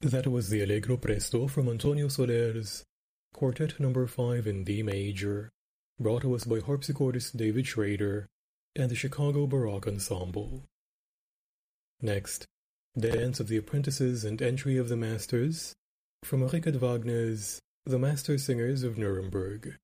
That was the Allegro Presto from Antonio Soler's Quartet No. 5 in D major, brought to us by harpsichordist David Schrader and the Chicago Baroque Ensemble. Next, Dance of the Apprentices and Entry of the Masters from Richard Wagner's The Master Singers of Nuremberg.